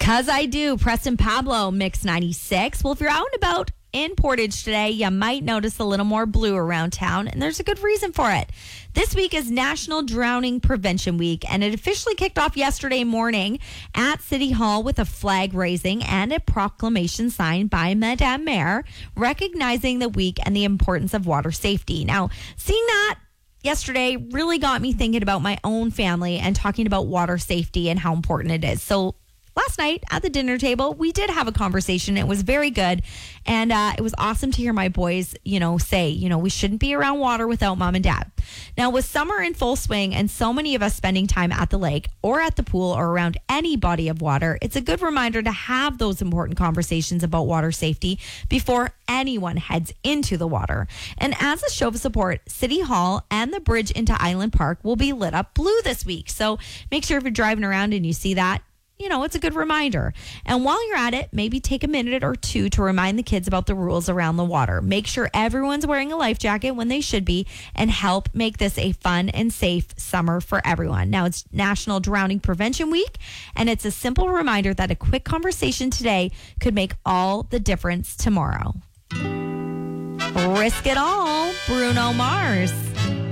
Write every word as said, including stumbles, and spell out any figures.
Cause I do. Preston Pablo, Mix ninety-six. Well, if you're out and about in Portage today, you might notice a little more blue around town, and there's a good reason for it. This week is National Drowning Prevention Week, and it officially kicked off yesterday morning at City Hall with a flag raising and a proclamation signed by Madame Mayor recognizing the week and the importance of water safety. Now, seeing that yesterday really got me thinking about my own family and talking about water safety and how important it is. So last night at the dinner table, we did have a conversation. It was very good. And uh, it was awesome to hear my boys, you know, say, you know, we shouldn't be around water without mom and dad. Now, with summer in full swing and so many of us spending time at the lake or at the pool or around any body of water, it's a good reminder to have those important conversations about water safety before anyone heads into the water. And as a show of support, City Hall and the bridge into Island Park will be lit up blue this week. So make sure if you're driving around and you see that, you know, it's a good reminder. And while you're at it, maybe take a minute or two to remind the kids about the rules around the water. Make sure everyone's wearing a life jacket when they should be, and help make this a fun and safe summer for everyone. Now, it's National Drowning Prevention Week, and it's a simple reminder that a quick conversation today could make all the difference tomorrow. Risk it all, Bruno Mars.